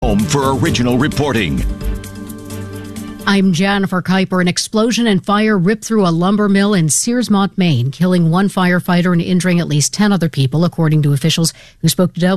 home for original reporting. I'm Jennifer Kuiper. An explosion and fire ripped through a lumber mill in Searsmont, Maine, killing one firefighter and injuring at least 10 other people, according to officials who spoke to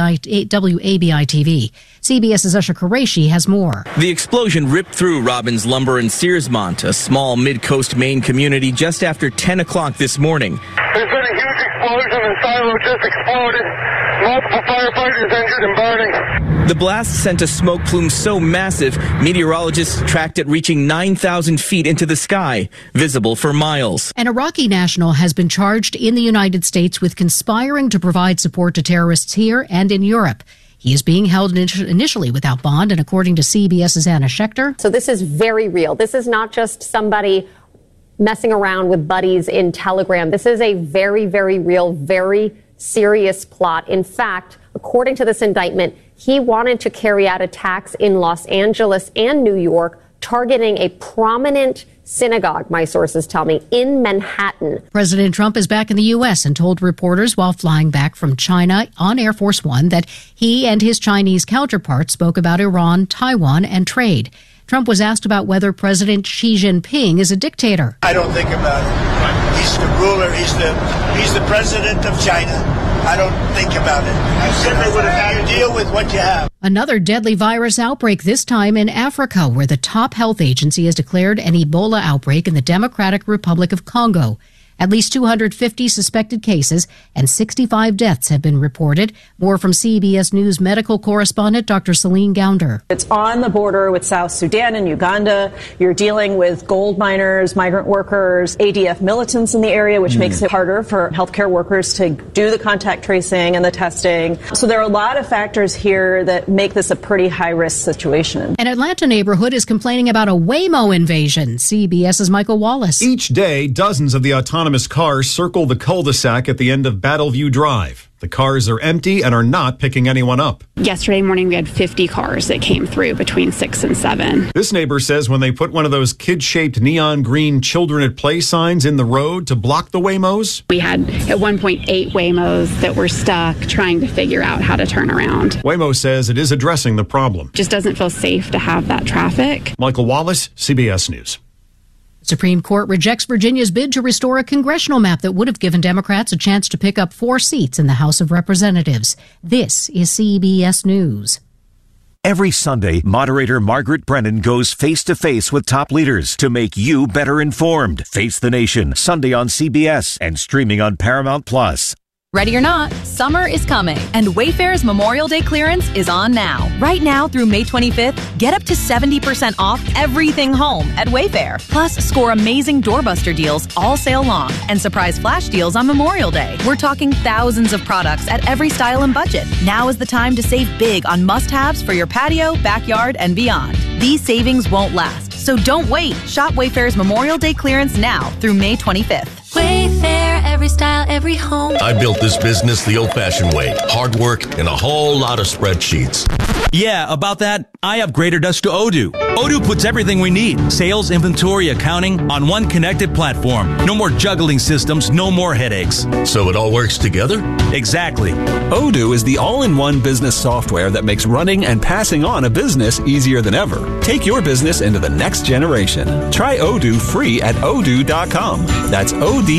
WABI-TV. CBS's Usha Qureshi has more. The explosion ripped through Robbins Lumber in Searsmont, a small mid-coast Maine community, just after 10 o'clock this morning. There's been a huge explosion and silo just exploded. Multiple firefighters injured and burning. The blast sent a smoke plume so massive, meteorologists tracked it reaching 9,000 feet into the sky, visible for miles. An Iraqi national has been charged in the United States with conspiring to provide support to terrorists here and in Europe. He is being held initially without bond, and according to CBS's Anna Schechter. So this is very real. This is not just somebody messing around with buddies in Telegram. This is a very, very real, very serious plot. In fact, according to this indictment, he wanted to carry out attacks in Los Angeles and New York, targeting a prominent synagogue, my sources tell me, in Manhattan. President Trump is back in the U.S. and told reporters while flying back from China on Air Force One that he and his Chinese counterpart spoke about Iran, Taiwan, and trade. Trump was asked about whether President Xi Jinping is a dictator. I don't think about it. He's the ruler. He's the president of China. I don't think about it. I simply would have had to deal with what you have. Another deadly virus outbreak, this time in Africa, where the top health agency has declared an Ebola outbreak in the Democratic Republic of Congo. At least 250 suspected cases and 65 deaths have been reported. More from CBS News medical correspondent Dr. Celine Gounder. It's on the border with South Sudan and Uganda. You're dealing with gold miners, migrant workers, ADF militants in the area, which makes it harder for healthcare workers to do the contact tracing and the testing. So there are a lot of factors here that make this a pretty high-risk situation. An Atlanta neighborhood is complaining about a Waymo invasion. CBS's Michael Wallace. Each day, dozens of the autonomous cars circle the cul-de-sac at the end of Battleview Drive. The cars are empty and are not picking anyone up. Yesterday morning, we had 50 cars that came through between 6 and 7. This neighbor says when they put one of those kid-shaped neon green children at play signs in the road to block the Waymos. We had at one point 8 Waymos that were stuck trying to figure out how to turn around. Waymo says it is addressing the problem. Just doesn't feel safe to have that traffic. Michael Wallace, CBS News. Supreme Court rejects Virginia's bid to restore a congressional map that would have given Democrats a chance to pick up 4 seats in the House of Representatives. This is CBS News. Every Sunday, moderator Margaret Brennan goes face-to-face with top leaders to make you better informed. Face the Nation, Sunday on CBS and streaming on Paramount+. Ready or not, summer is coming, and Wayfair's Memorial Day clearance is on now. Right now through May 25th, get up to 70% off everything home at Wayfair. Plus, score amazing doorbuster deals all sale long and surprise flash deals on Memorial Day. We're talking thousands of products at every style and budget. Now is the time to save big on must-haves for your patio, backyard, and beyond. These savings won't last, so don't wait. Shop Wayfair's Memorial Day clearance now through May 25th. Wayfair, every style, every home. I built this business the old-fashioned way. Hard work and a whole lot of spreadsheets. Yeah, about that, I upgraded us to Odoo. Odoo puts everything we need, sales, inventory, accounting, on one connected platform. No more juggling systems, no more headaches. So it all works together? Exactly. Odoo is the all-in-one business software that makes running and passing on a business easier than ever. Take your business into the next generation. Try Odoo free at odoo.com. That's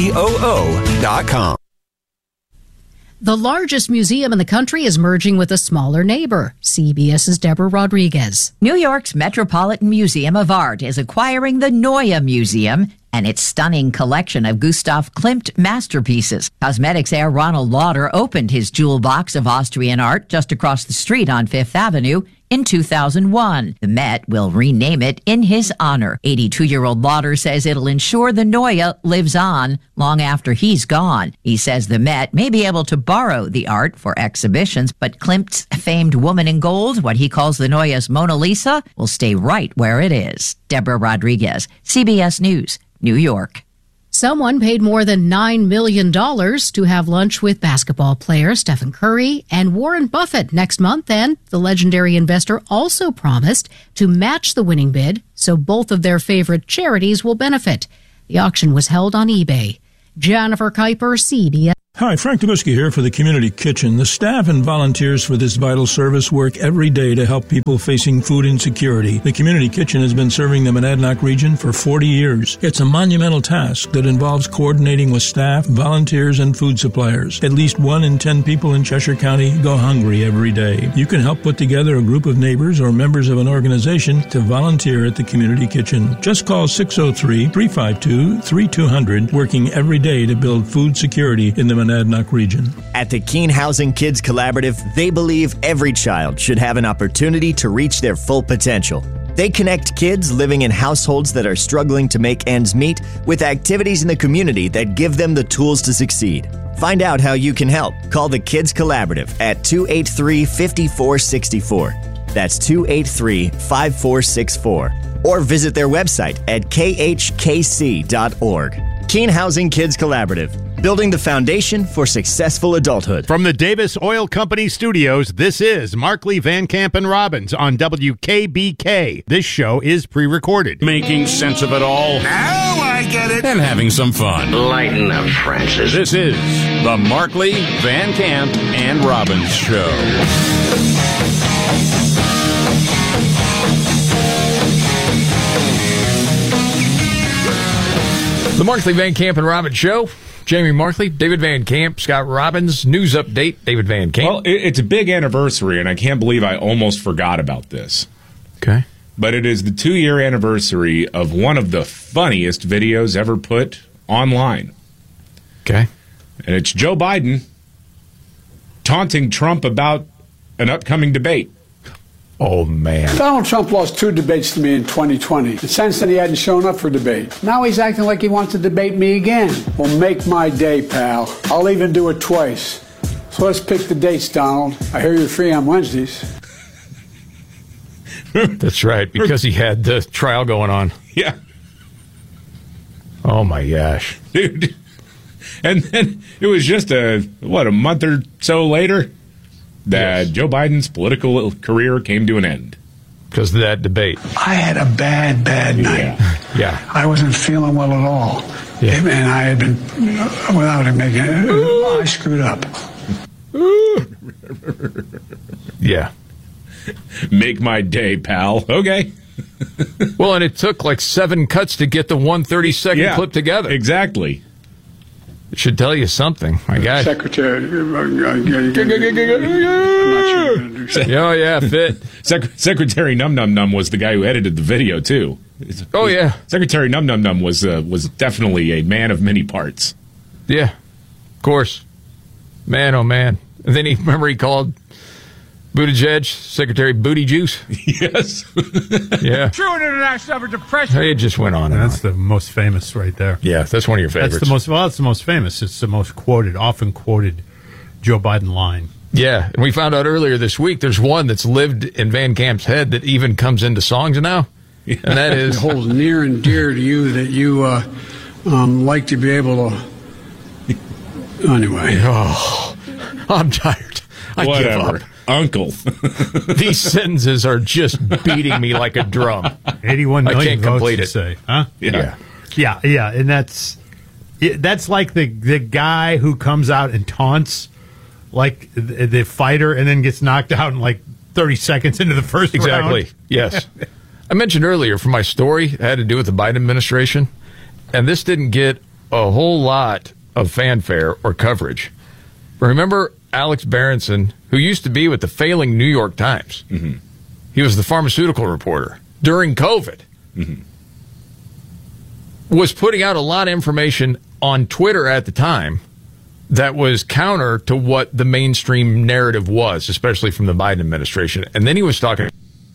ODOO.com. The largest museum in the country is merging with a smaller neighbor. CBS's Deborah Rodriguez. New York's Metropolitan Museum of Art is acquiring the Neue Museum and its stunning collection of Gustav Klimt masterpieces. Cosmetics heir Ronald Lauder opened his jewel box of Austrian art just across the street on Fifth Avenue in 2001. The Met will rename it in his honor. 82-year-old Lauder says it'll ensure the Neue lives on long after he's gone. He says the Met may be able to borrow the art for exhibitions, but Klimt's famed Woman in Gold, what he calls the Neue's Mona Lisa, will stay right where it is. Deborah Rodriguez, CBS News, New York. Someone paid more than $9 million to have lunch with basketball player Stephen Curry and Warren Buffett next month, and the legendary investor also promised to match the winning bid so both of their favorite charities will benefit. The auction was held on eBay. Jennifer Kuiper, CBS. Hi, Frank Dubisky here for the Community Kitchen. The staff and volunteers for this vital service work every day to help people facing food insecurity. The Community Kitchen has been serving the Monadnock region for 40 years. It's a monumental task that involves coordinating with staff, volunteers, and food suppliers. At least 1 in 10 people in Cheshire County go hungry every day. You can help put together a group of neighbors or members of an organization to volunteer at the Community Kitchen. Just call 603-352-3200, working every day to build food security in the Monadnock region. At the Keene Housing Kids Collaborative, they believe every child should have an opportunity to reach their full potential. They connect kids living in households that are struggling to make ends meet with activities in the community that give them the tools to succeed. Find out how you can help. Call the Kids Collaborative at 283-5464. That's 283-5464. Or visit their website at khkc.org. Keene Housing Kids Collaborative, building the foundation for successful adulthood. From the Davis Oil Company studios, this is Markley, Van Camp, and Robbins on WKBK. This show is pre-recorded. Making sense of it all. Now I get it. And having some fun. Lighten up, Francis. This is the Markley, Van Camp, and Robbins Show. The Markley, Van Camp, and Robbins Show. Jamie Markley, David Van Camp, Scott Robbins. News update, David Van Camp. Well, it's a big anniversary, and I can't believe I almost forgot about this. Okay. But it is the 2-year anniversary of one of the funniest videos ever put online. Okay. And it's Joe Biden taunting Trump about an upcoming debate. Oh, man. Donald Trump lost 2 debates to me in 2020. And since then, he hadn't shown up for debate. Now he's acting like he wants to debate me again. Well, make my day, pal. I'll even do it twice. So let's pick the dates, Donald. I hear you're free on Wednesdays. That's right, because he had the trial going on. Yeah. Oh, my gosh. Dude. And then it was just a month or so later that Joe Biden's political career came to an end. Because of that debate. I had a bad night. Yeah. I wasn't feeling well at all. Yeah. And I had been, without him making it, I screwed up. Yeah. Make my day, pal. Okay. Well, and it took like 7 cuts to get the 130-second clip together. Exactly. It should tell you something. My gosh. Secretary. Oh, yeah, fit. Secretary Num Num Num was the guy who edited the video, too. Oh, yeah. Secretary Num Num Num was definitely a man of many parts. Yeah, of course. Man, oh, man. And then he called Buttigieg Secretary Booty Juice. Yes. Yeah. True international effort to pressure. It just went on and That's the most famous right there. Yeah, that's one of your favorites. That's the most famous. It's the most often quoted Joe Biden line. Yeah, and we found out earlier this week there's one that's lived in Van Camp's head that even comes into songs now. And that is... It holds near and dear to you that you like to be able to... Anyway. Oh, I'm tired. I give up. Uncle. These sentences are just beating me like a drum. 81 million I can't votes, complete you it. Say, huh? Yeah. And that's like the guy who comes out and taunts like the fighter and then gets knocked out in like 30 seconds into the first round. Exactly. Yes. I mentioned earlier from my story, it had to do with the Biden administration, and this didn't get a whole lot of fanfare or coverage. Remember Alex Berenson, who used to be with the failing New York Times. Mm-hmm. He was the pharmaceutical reporter during COVID. Mm-hmm. Was putting out a lot of information on Twitter at the time that was counter to what the mainstream narrative was, especially from the Biden administration. And then he was talking...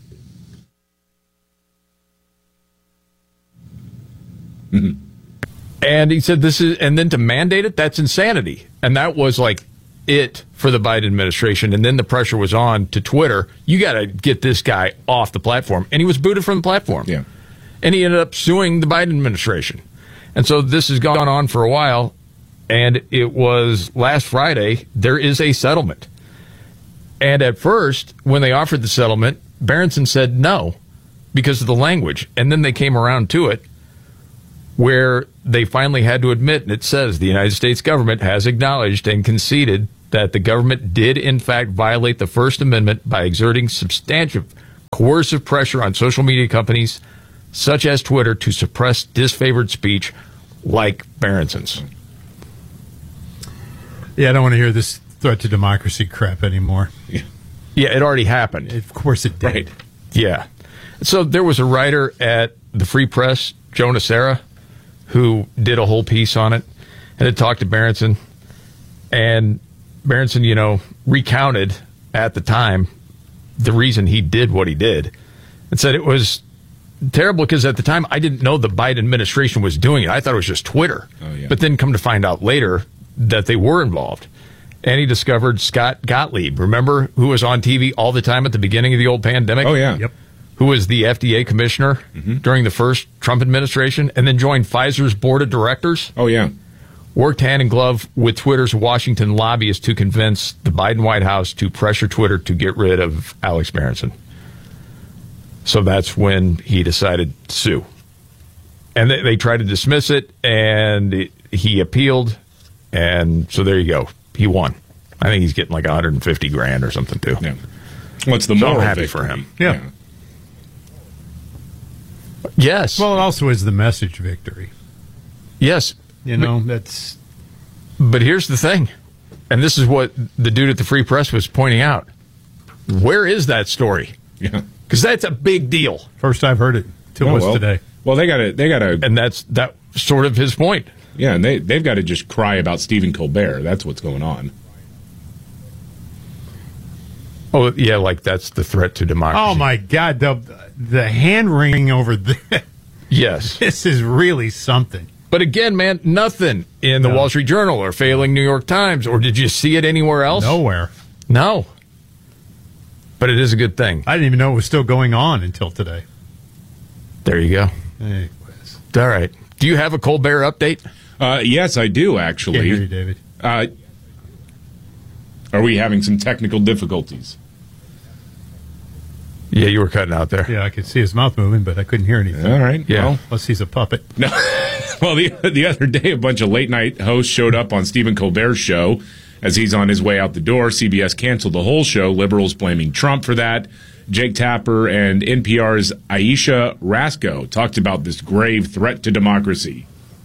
Mm-hmm. And he said this is... And then to mandate it, that's insanity. And that was like it for the Biden administration. And then the pressure was on to Twitter. You got to get this guy off the platform. And he was booted from the platform. Yeah. And he ended up suing the Biden administration. And so this has gone on for a while. And it was last Friday, there is a settlement. And at first, when they offered the settlement, Berenson said no because of the language. And then they came around to it. where they finally had to admit, and it says the United States government has acknowledged and conceded that the government did in fact violate the First Amendment by exerting substantial coercive pressure on social media companies such as Twitter to suppress disfavored speech like Berenson's. Yeah, I don't want to hear this threat to democracy crap anymore. Yeah, it already happened. Of course it did. Right. Yeah. So there was a writer at the Free Press, Joe Nocera, who did a whole piece on it, and it talked to Berenson. And Berenson, recounted at the time the reason he did what he did, and said it was terrible because at the time I didn't know the Biden administration was doing it. I thought it was just Twitter. Oh, yeah. But then come to find out later that they were involved. And he discovered Scott Gottlieb, remember, who was on TV all the time at the beginning of the old pandemic? Oh, yeah. Yep. Who was the FDA commissioner during the first Trump administration and then joined Pfizer's board of directors? Oh, yeah. Worked hand in glove with Twitter's Washington lobbyists to convince the Biden White House to pressure Twitter to get rid of Alex Berenson. So that's when he decided to sue. And they tried to dismiss it, and he appealed, and so there you go. He won. I think he's getting like $150,000 or something, too. Yeah. What's the So moral I'm happy victory? for him. Yeah. Yes. Well, it also is the message victory. Yes. That's... But here's the thing, and this is what the dude at the Free Press was pointing out. Where is that story? Yeah. Because that's a big deal. First I've heard it till today. Well, they got to, and that's sort of his point. Yeah, and they've got to just cry about Stephen Colbert. That's what's going on. Oh, yeah, like that's the threat to democracy. Oh, my God. The hand-wringing over this. Yes. This is really something. But again, man, nothing in the Wall Street Journal or failing New York Times, or did you see it anywhere else? Nowhere. No. But it is a good thing. I didn't even know it was still going on until today. There you go. Anyways. All right. Do you have a Colbert update? Yes, I do, actually. Can't hear you, David. Are we having some technical difficulties? Yeah, you were cutting out there. Yeah, I could see his mouth moving, but I couldn't hear anything. All right. Yeah. Well, unless he's a puppet. No. Well, the other day, a bunch of late-night hosts showed up on Stephen Colbert's show. As he's on his way out the door, CBS canceled the whole show, liberals blaming Trump for that. Jake Tapper and NPR's Aisha Rasco talked about this grave threat to democracy.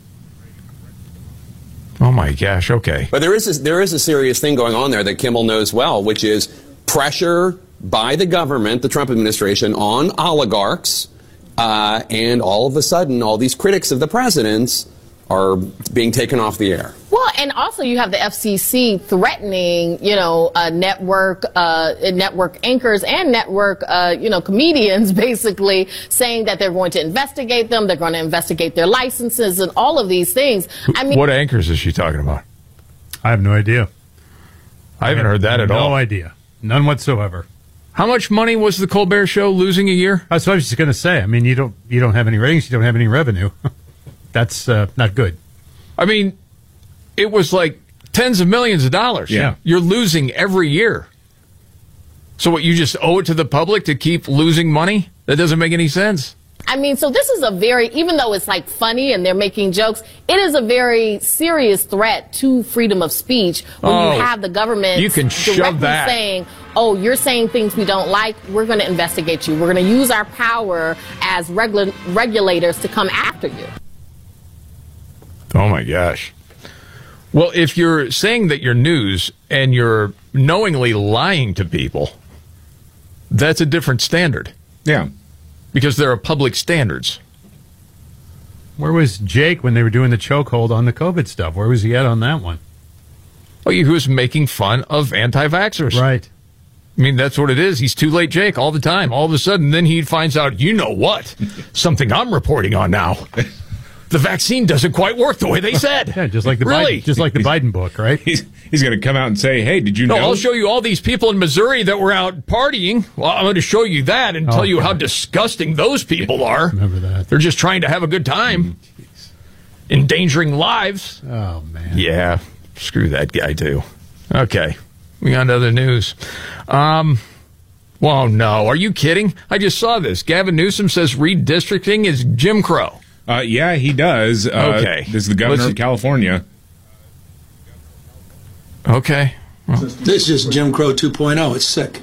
Oh, my gosh. Okay. But there is a serious thing going on there that Kimmel knows well, which is pressure by the government, the Trump administration, on oligarchs. And all of a sudden, all these critics of the president's are being taken off the air. Well, and also you have the FCC threatening, network anchors and network, comedians, basically saying that they're going to investigate them, they're going to investigate their licenses and all of these things. I mean, what anchors is she talking about? I have no idea. I haven't heard that at all. No idea. None whatsoever. How much money was the Colbert Show losing a year? That's what I was just going to say. I mean, you don't have any ratings, you don't have any revenue. That's not good. I mean, it was like tens of millions of dollars. Yeah. You're losing every year. So what, you just owe it to the public to keep losing money? That doesn't make any sense. I mean, so this is even though it's like funny and they're making jokes, it is a very serious threat to freedom of speech when you have the government you can shove that. saying, oh, you're saying things we don't like, we're going to investigate you. We're going to use our power as regulators to come after you. Oh, my gosh. Well, if you're saying that you're news and you're knowingly lying to people, that's a different standard. Yeah. Because there are public standards. Where was Jake when they were doing the chokehold on the COVID stuff? Where was he at on that one? Oh, he was making fun of anti-vaxxers. Right. I mean, that's what it is. He's too late Jake all the time. All of a sudden, then he finds out, you know what? Something I'm reporting on now. The vaccine doesn't quite work the way they said. Yeah, just like the Biden book, right? He's going to come out and say, hey, did you know? No, I'll show you all these people in Missouri that were out partying. Well, I'm going to show you that and tell you how disgusting those people are. Remember that. They're just trying to have a good time. Endangering lives. Oh, man. Yeah, screw that guy, too. Okay, we got other news. Well, no, are you kidding? I just saw this. Gavin Newsom says redistricting is Jim Crow. Yeah, he does. Okay. This is the governor of California. Okay. Well. This is Jim Crow 2.0. It's sick.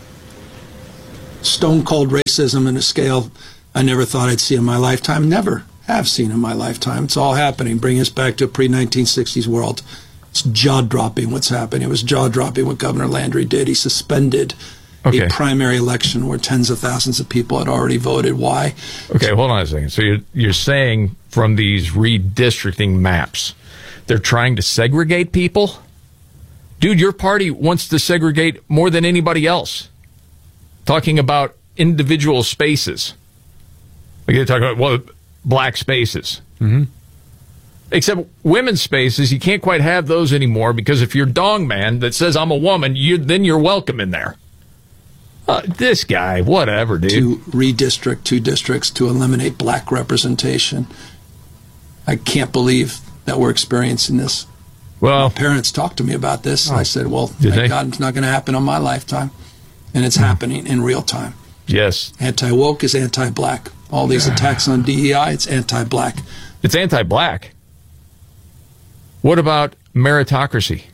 Stone cold racism in a scale I never thought I'd see in my lifetime. Never have seen in my lifetime. It's all happening. Bring us back to a pre-1960s world. It's jaw-dropping what's happening. It was jaw-dropping what Governor Landry did. He suspended a primary election where tens of thousands of people had already voted. Why? Okay, hold on a second. So you're saying from these redistricting maps, they're trying to segregate people? Dude, your party wants to segregate more than anybody else. Talking about individual spaces. Like you're talking about, black spaces. Mm-hmm. Except women's spaces, you can't quite have those anymore because if you're dong man that says I'm a woman, then you're welcome in there. This guy, whatever, dude. To redistrict 2 districts to eliminate black representation. I can't believe that we're experiencing this. Well, my parents talked to me about this. I said, well, thank God it's not going to happen on my lifetime. And it's happening in real time. Yes. Anti-woke is anti-black. All these attacks on DEI, it's anti-black. It's anti-black. What about meritocracy?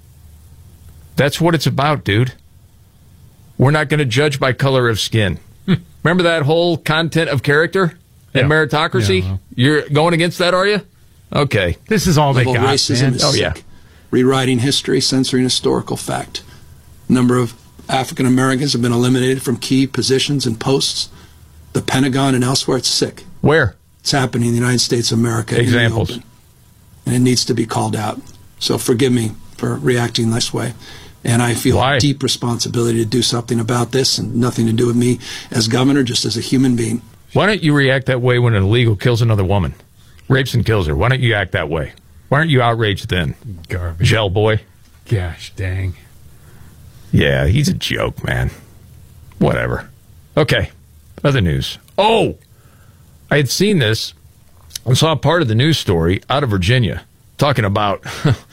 That's what it's about, dude. We're not going to judge by color of skin. Remember that whole content of character and meritocracy? Yeah. You're going against that, are you? Okay. This is all they got. Racism is sick. Rewriting history, censoring historical fact. Number of African Americans have been eliminated from key positions and posts. The Pentagon and elsewhere, it's sick. Where? It's happening in the United States of America. Examples. And it needs to be called out. So forgive me for reacting this way. And I feel a deep responsibility to do something about this, and nothing to do with me as governor, just as a human being. Why don't you react that way when an illegal kills another woman? Rapes and kills her. Why don't you act that way? Why aren't you outraged then? Garbage. Gel boy. Gosh dang. Yeah, he's a joke, man. Whatever. Okay. Other news. Oh! I had seen this and saw part of the news story out of Virginia talking about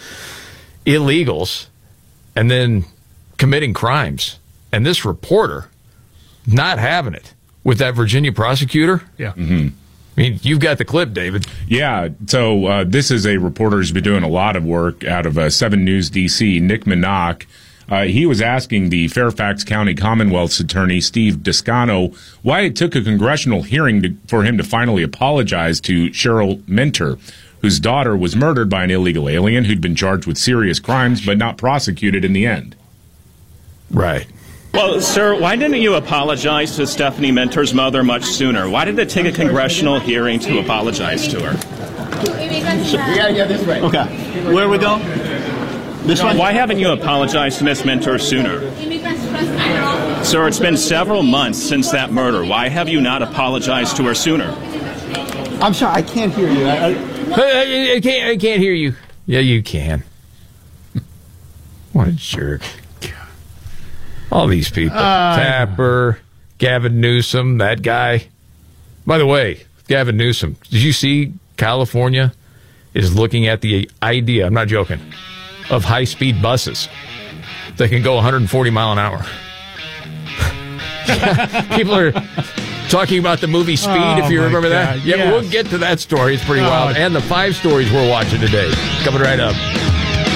illegals and then committing crimes. And this reporter not having it with that Virginia prosecutor. Yeah. Mm-hmm. I mean, you've got the clip, David. Yeah, so this is a reporter who's been doing a lot of work out of 7 News DC, Nick Minach. He was asking the Fairfax County Commonwealth's attorney, Steve Descano, why it took a congressional hearing for him to finally apologize to Cheryl Minter, whose daughter was murdered by an illegal alien who'd been charged with serious crimes but not prosecuted in the end. Right. Well, sir, why didn't you apologize to Stephanie Minter's mother much sooner? Why did it take a congressional hearing to apologize to her? We gotta get this right. Okay. Where we go? This one? Why haven't you apologized to Miss Minter sooner? Sir, it's been several months since that murder. Why have you not apologized to her sooner? I'm sorry, I can't hear you. I can't hear you. Yeah, you can. What a jerk. All these people. Tapper, Gavin Newsom, that guy. By the way, Gavin Newsom, did you see California is looking at the idea, I'm not joking, of high-speed buses that can go 140 mile an hour? People are talking about the movie Speed, if you remember that. Yeah, yes. We'll get to that story. It's pretty wild. And the 5 stories we're watching today. Coming right up.